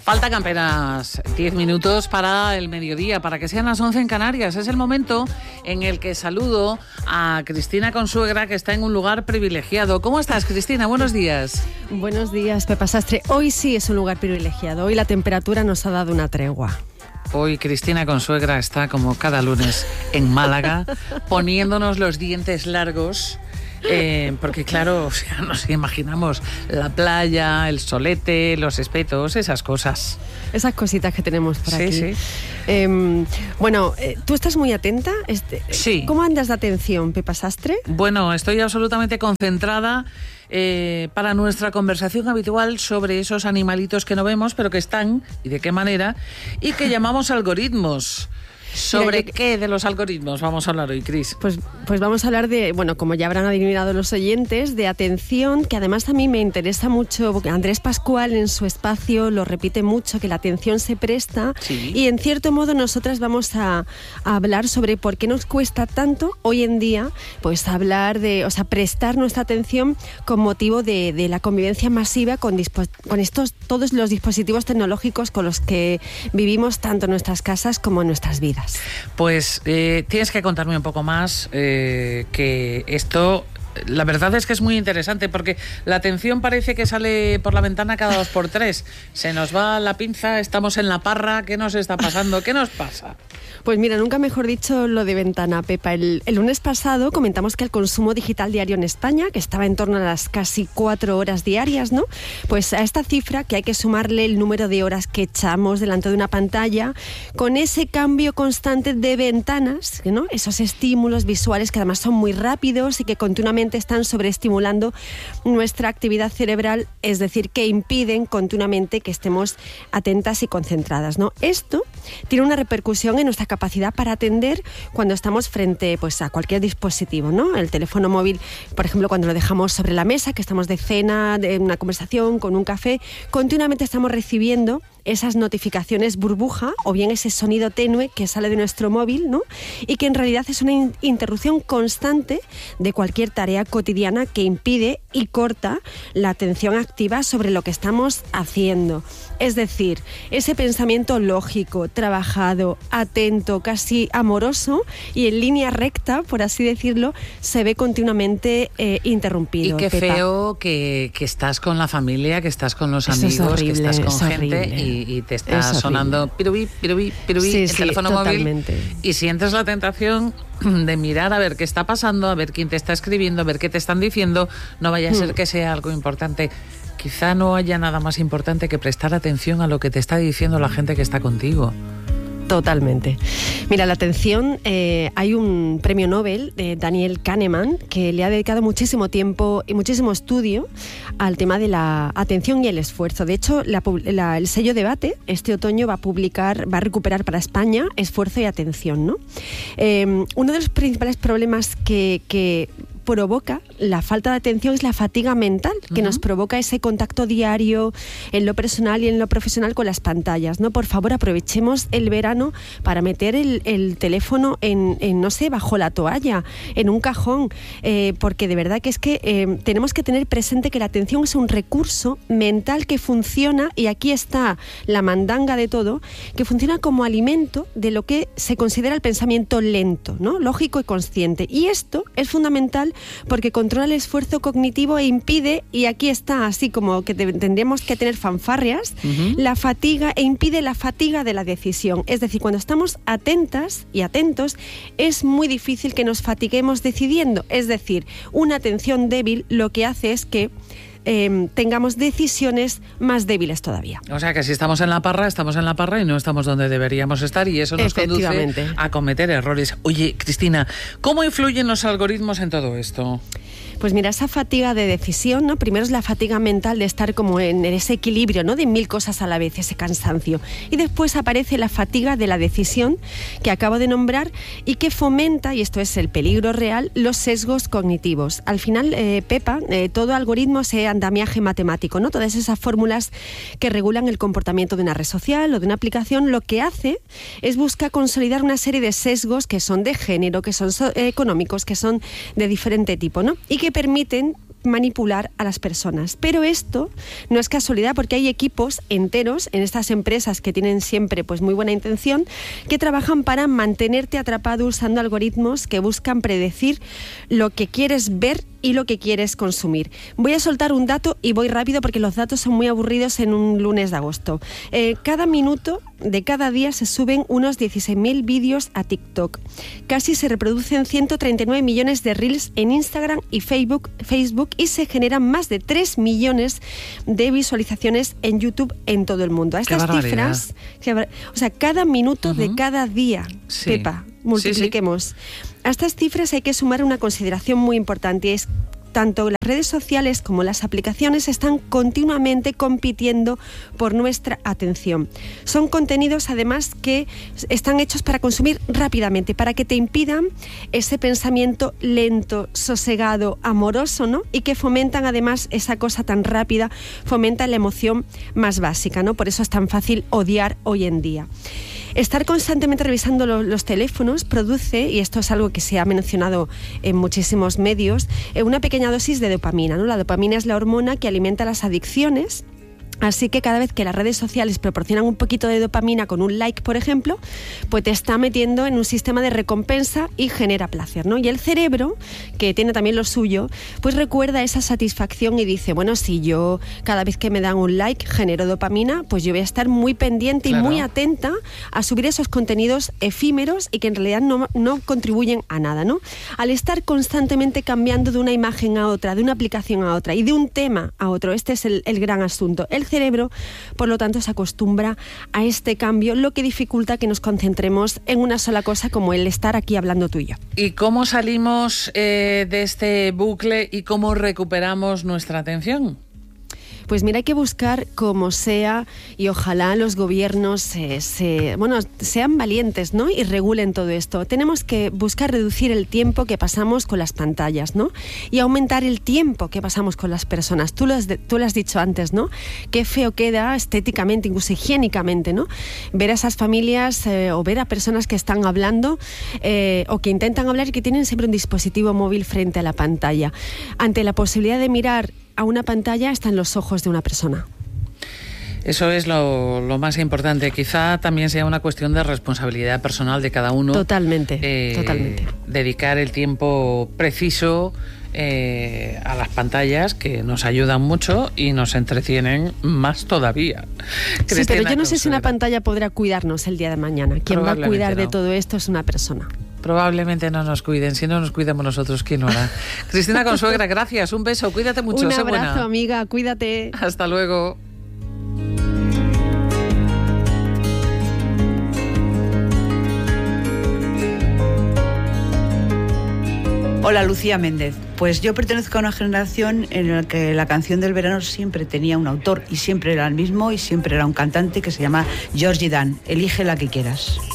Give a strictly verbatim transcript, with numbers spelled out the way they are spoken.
Faltan apenas diez minutos para el mediodía, para que sean las once en Canarias. Es el momento en el que saludo a Cristina Consuegra, que está en un lugar privilegiado. ¿Cómo estás, Cristina? Buenos días. Buenos días, Pepa Sastre. Hoy sí es un lugar privilegiado. Hoy la temperatura nos ha dado una tregua. Hoy Cristina Consuegra está, como cada lunes, en Málaga, poniéndonos los dientes largos. Eh, porque claro, o sea, nos imaginamos la playa, el solete, los espetos, esas cosas. Esas cositas que tenemos por sí, aquí. Sí, eh, Bueno, eh, ¿tú estás muy atenta? Este, sí. ¿Cómo andas de atención, Pepa Sastre? Bueno, estoy absolutamente concentrada eh, para nuestra conversación habitual sobre esos animalitos que no vemos, pero que están, y de qué manera, y que llamamos algoritmos. ¿Sobre Mira, yo... qué de los algoritmos vamos a hablar hoy, Cris? Pues, pues vamos a hablar de, bueno, como ya habrán adivinado los oyentes, de atención, que además a mí me interesa mucho, porque Andrés Pascual en su espacio lo repite mucho, que la atención se presta, sí. Y en cierto modo nosotras vamos a, a hablar sobre por qué nos cuesta tanto hoy en día, pues hablar de, o sea, prestar nuestra atención con motivo de, de la convivencia masiva con, dispo- con estos, todos los dispositivos tecnológicos con los que vivimos tanto en nuestras casas como en nuestras vidas. Pues eh, tienes que contarme un poco más, eh, que esto, la verdad es que es muy interesante, porque la atención parece que sale por la ventana cada dos por tres. Se nos va la pinza, estamos en la parra. ¿Qué nos está pasando? ¿Qué nos pasa? Pues mira, nunca mejor dicho lo de ventana, Pepa. El, el lunes pasado comentamos que el consumo digital diario en España, que estaba en torno a las casi cuatro horas diarias, ¿no? Pues a esta cifra que hay que sumarle el número de horas que echamos delante de una pantalla, con ese cambio constante de ventanas, ¿no? Esos estímulos visuales que además son muy rápidos y que continuamente están sobreestimulando nuestra actividad cerebral, es decir, que impiden continuamente que estemos atentas y concentradas, ¿no? Esto tiene una repercusión en nuestra capacidad para atender cuando estamos frente, pues, a cualquier dispositivo, ¿no? El teléfono móvil, por ejemplo, cuando lo dejamos sobre la mesa, que estamos de cena, de una conversación, con un café, continuamente estamos recibiendo esas notificaciones burbuja o bien ese sonido tenue que sale de nuestro móvil, ¿no? Y que en realidad es una in- interrupción constante de cualquier tarea cotidiana que impide y corta la atención activa sobre lo que estamos haciendo. Es decir, ese pensamiento lógico, trabajado, atento, casi amoroso y en línea recta, por así decirlo, se ve continuamente eh, interrumpido. Y qué Pepa. feo que, que estás con la familia, que estás con los Eso amigos, es horrible, que estás con es gente horrible. y, y te está Es sonando pirubí, pirubí, pirubí, sí, el sí, teléfono totalmente. móvil, y sientes la tentación de mirar a ver qué está pasando, a ver quién te está escribiendo, a ver qué te están diciendo. No vaya a ser que sea algo importante. Quizá no haya nada más importante que prestar atención a lo que te está diciendo la gente que está contigo. Totalmente. Mira, la atención, eh, hay un premio Nobel de Daniel Kahneman que le ha dedicado muchísimo tiempo y muchísimo estudio al tema de la atención y el esfuerzo. De hecho, la, la, el sello Debate este otoño va a publicar, va a recuperar para España esfuerzo y atención, ¿no? Eh, uno de los principales problemas que, que provoca la falta de atención es la fatiga mental, que uh-huh. nos provoca ese contacto diario en lo personal y en lo profesional con las pantallas, ¿no? Por favor, aprovechemos el verano para meter el, el teléfono en, en, no sé, bajo la toalla, en un cajón, eh, porque de verdad que es que eh, tenemos que tener presente que la atención es un recurso mental que funciona, y aquí está la mandanga de todo, que funciona como alimento de lo que se considera el pensamiento lento, ¿no? Lógico y consciente. Y esto es fundamental porque controla el esfuerzo cognitivo e impide, y aquí está así como que te, tendríamos que tener fanfarrias, uh-huh. la fatiga, e impide la fatiga de la decisión. Es decir, cuando estamos atentas y atentos, es muy difícil que nos fatiguemos decidiendo. Es decir, una atención débil lo que hace es que Eh, tengamos decisiones más débiles todavía. O sea que si estamos en la parra, estamos en la parra y no estamos donde deberíamos estar, y eso nos conduce a cometer errores. Oye, Cristina, ¿cómo influyen los algoritmos en todo esto? Pues mira, esa fatiga de decisión, ¿no? Primero es la fatiga mental de estar como en ese equilibrio, ¿no? De mil cosas a la vez, ese cansancio. Y después aparece la fatiga de la decisión que acabo de nombrar y que fomenta, y esto es el peligro real, los sesgos cognitivos. Al final, eh, Pepa, eh, todo algoritmo es andamiaje matemático, ¿no? Todas esas fórmulas que regulan el comportamiento de una red social o de una aplicación, lo que hace es buscar consolidar una serie de sesgos que son de género, que son so- económicos, que son de diferente tipo, ¿no? Y que permiten manipular a las personas. Pero esto no es casualidad, porque hay equipos enteros en estas empresas que tienen siempre pues muy buena intención, que trabajan para mantenerte atrapado usando algoritmos que buscan predecir lo que quieres ver y lo que quieres consumir. Voy a soltar un dato y voy rápido porque los datos son muy aburridos en un lunes de agosto. Eh, cada minuto de cada día se suben unos dieciséis mil vídeos a TikTok. Casi se reproducen ciento treinta y nueve millones de reels en Instagram y Facebook, Facebook y se generan más de tres millones de visualizaciones en YouTube en todo el mundo. A estas cifras, o sea, cada minuto uh-huh. de cada día, sí. Pepa, multipliquemos. Sí, sí. A estas cifras hay que sumar una consideración muy importante, es tanto las redes sociales como las aplicaciones están continuamente compitiendo por nuestra atención. Son contenidos, además, que están hechos para consumir rápidamente, para que te impidan ese pensamiento lento, sosegado, amoroso, ¿no? Y que fomentan, además, esa cosa tan rápida, fomentan la emoción más básica, ¿no? Por eso es tan fácil odiar hoy en día. Estar constantemente revisando lo, los teléfonos produce, y esto es algo que se ha mencionado en muchísimos medios, eh, una pequeña dosis de dopamina, ¿no? La dopamina es la hormona que alimenta las adicciones. Así que cada vez que las redes sociales proporcionan un poquito de dopamina con un like, por ejemplo, pues te está metiendo en un sistema de recompensa y genera placer, ¿no? Y el cerebro, que tiene también lo suyo, pues recuerda esa satisfacción y dice, bueno, si yo cada vez que me dan un like genero dopamina, pues yo voy a estar muy pendiente claro. y muy atenta a subir esos contenidos efímeros y que en realidad no, no contribuyen a nada, ¿no? Al estar constantemente cambiando de una imagen a otra, de una aplicación a otra y de un tema a otro, este es el, el gran asunto. El cerebro, por lo tanto, se acostumbra a este cambio, lo que dificulta que nos concentremos en una sola cosa, como el estar aquí hablando tú y yo. ¿Y cómo salimos eh, de este bucle y cómo recuperamos nuestra atención? Pues mira, hay que buscar como sea, y ojalá los gobiernos eh, se, bueno, sean valientes, ¿no? Y regulen todo esto. Tenemos que buscar reducir el tiempo que pasamos con las pantallas, ¿no? Y aumentar el tiempo que pasamos con las personas. Tú lo has, de, tú lo has dicho antes, ¿no? Qué feo queda estéticamente, incluso higiénicamente, ¿no? Ver a esas familias eh, o ver a personas que están hablando eh, o que intentan hablar y que tienen siempre un dispositivo móvil frente a la pantalla. Ante la posibilidad de mirar a una pantalla están los ojos de una persona. Eso es lo, lo más importante. Quizá también sea una cuestión de responsabilidad personal de cada uno. Totalmente, eh, totalmente. Dedicar el tiempo preciso eh, a las pantallas, que nos ayudan mucho y nos entretienen más todavía. Sí, Cristina, pero yo no sé si una pantalla podrá cuidarnos el día de mañana. Quien va a cuidar no. de todo esto es una persona. Probablemente no nos cuiden. Si no nos cuidamos nosotros, ¿quién lo hará? Cristina Consuegra, gracias. Un beso. Cuídate mucho. Un sé abrazo, buena. amiga. Cuídate. Hasta luego. Hola, Lucía Méndez. Pues yo pertenezco a una generación en la que la canción del verano siempre tenía un autor y siempre era el mismo y siempre era un cantante que se llama Georgie Dan. Elige la que quieras.